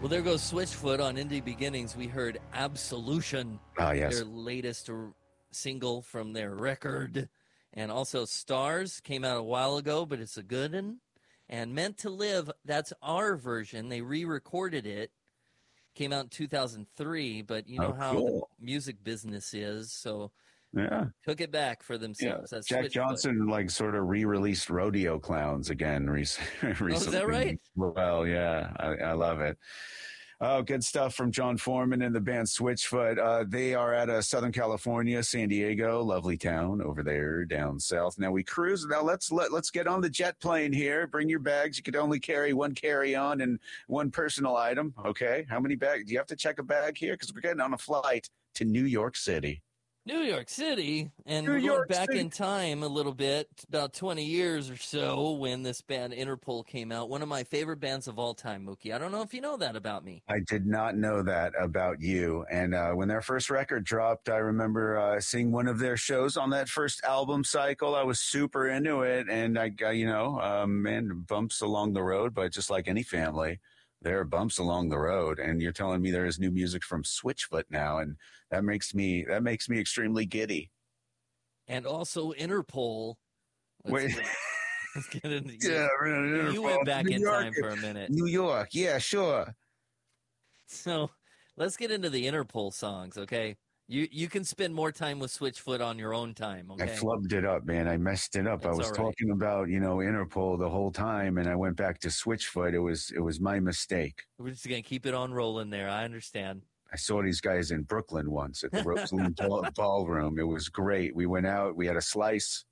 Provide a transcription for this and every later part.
Well, there goes Switchfoot on Indie Beginnings. We heard Absolution, Oh, yes. their latest single from their record. And also Stars came out a while ago, but it's a good one. And Meant to Live, that's our version. They re-recorded it. Came out in 2003, but you know how Cool. the music business is, so Yeah. took it back for themselves. That's Jack Switchfoot. Johnson sort of re-released Rodeo Clowns again recently. Oh, is that right? Well, yeah, I love it. Oh, good stuff from John Foreman and the band Switchfoot. They are out of Southern California, San Diego, lovely town over there down south. Now we cruise. Now let's get on the jet plane here. Bring your bags. You could only carry one carry-on and one personal item. Okay, how many bags? Do you have to check a bag here? Because we're getting on a flight to New York City. New York City, and we're going back in time a little bit, about 20 years or so, when this band Interpol came out. One of my favorite bands of all time, Mookie. I don't know if you know that about me. I did not know that about you. And when their first record dropped, I remember seeing one of their shows on that first album cycle. I was super into it, and I man, bumps along the road, but just like any family, there are bumps along the road. And you're telling me there is new music from Switchfoot now, and that makes me extremely giddy. And also Interpol. Wait. Let's get into Interpol. You went back New in York, time for a minute. New York, yeah, sure. So let's get into the Interpol songs, okay? You can spend more time with Switchfoot on your own time, okay? I flubbed it up, man. I messed it up. That's I was all right. talking about, Interpol the whole time, and I went back to Switchfoot. It was my mistake. We're just going to keep it on rolling there. I understand. I saw these guys in Brooklyn once at the Roseland Ballroom. It was great. We went out. We had a slice,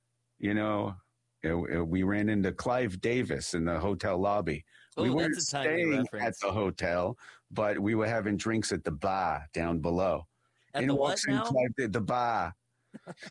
we ran into Clive Davis in the hotel lobby. Oh, we weren't that's a timely staying reference. at the hotel, but we were having drinks at the bar down below. At the what now? The bar.